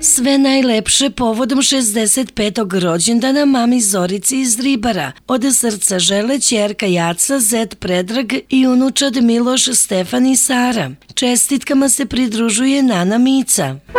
Sve najlepše povodom 65. rođendana mami Zorici iz Ribara. Od srca žele ćerka Jaca, zet Predrag i unučad Miloš, Stefan i Sara. Čestitkama se pridružuje Nana Mica.